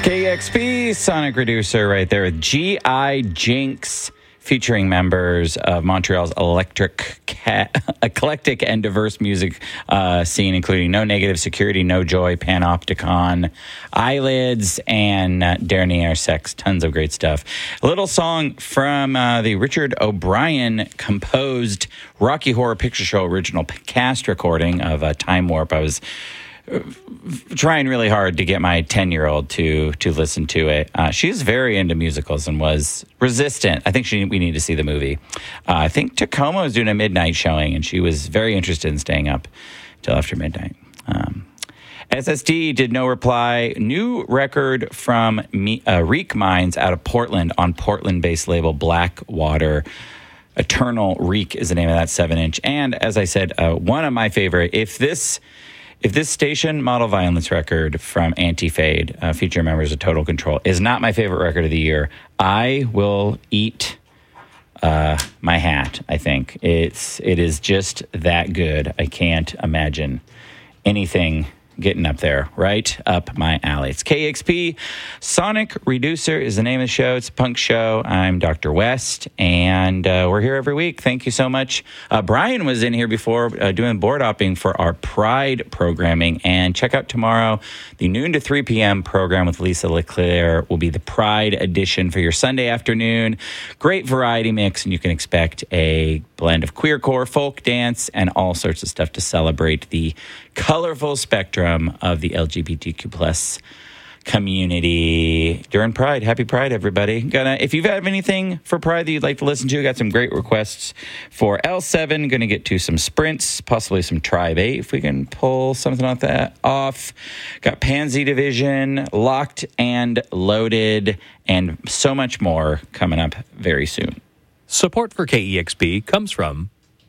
KEXP, Sonic Reducer right there with G.I. Jinx, featuring members of Montreal's eclectic and diverse music scene, including No Negative, Security, No Joy, Panopticon, Eyelids, and Dernier Sex. Tons of great stuff. A little song from the Richard O'Brien composed Rocky Horror Picture Show original cast recording of Time Warp. I was trying really hard to get my 10-year-old to listen to it. She's very into musicals and was resistant. I think we need to see the movie. I think Tacoma was doing a midnight showing, and she was very interested in staying up till after midnight. SSD did no reply. New record from Reek Minds out of Portland on Portland-based label Blackwater. Eternal Reek is the name of that 7-inch. And as I said, one of my favorite, if this Station Model Violence record from Anti-Fade, featuring members of Total Control, is not my favorite record of the year, I will eat my hat, I think. It is just that good. I can't imagine anything getting up there, right up my alley. It's KEXP. Sonic Reducer is the name of the show. It's a punk show. I'm Dr. West, and we're here every week. Thank you so much. Brian was in here before doing board hopping for our Pride programming, and check out tomorrow. The noon to 3 p.m. program with Lisa Leclerc will be the Pride edition for your Sunday afternoon. Great variety mix, and you can expect a blend of queercore, folk dance, and all sorts of stuff to celebrate the colorful spectrum of the LGBTQ plus community during Pride. Happy Pride, everybody. If you have anything for Pride that you'd like to listen to, got some great requests for L7. Going to get to some Sprints, possibly some Tribe 8, if we can pull something like that off. Got Pansy Division, Locked and Loaded, and so much more coming up very soon. Support for KEXP comes from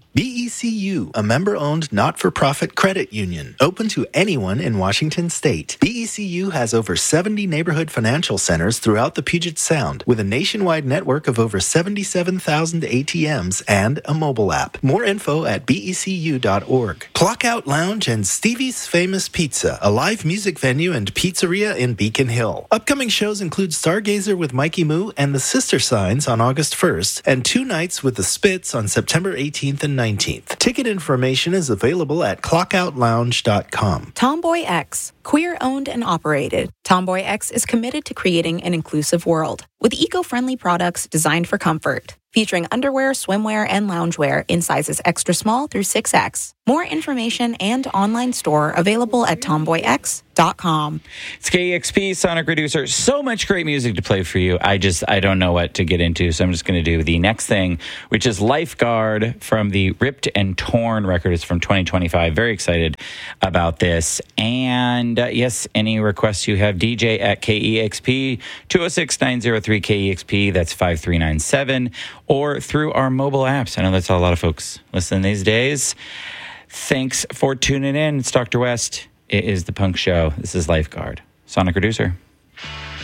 BECU, a member-owned not-for-profit credit union, open to anyone in Washington state. BECU has over 70 neighborhood financial centers throughout the Puget Sound, with a nationwide network of over 77,000 ATMs and a mobile app. More info at becu.org. Clockout Lounge and Stevie's Famous Pizza, a live music venue and pizzeria in Beacon Hill. Upcoming shows include Stargazer with Mikey Moo and the Sister Signs on August 1st, and 2 nights with the Spits on September 18th and 19th. Ticket information is available at clockoutlounge.com. Tomboy X, queer owned and operated. Tomboy X is committed to creating an inclusive world with eco-friendly products designed for comfort, featuring underwear, swimwear, and loungewear in sizes extra small through 6X. More information and online store available at tomboyx.com. It's KEXP, Sonic Reducer. So much great music to play for you. I don't know what to get into, so I'm just going to do the next thing, which is Lifeguard from the Ripped and Torn record. It's from 2025. Very excited about this. And yes, any requests you have, DJ at KEXP, 206-903-KEXP. That's 5397. Or through our mobile apps. I know that's how a lot of folks listen these days. Thanks for tuning in. It's Dr. West. It is the Punk Show. This is Lifeguard. Sonic Reducer.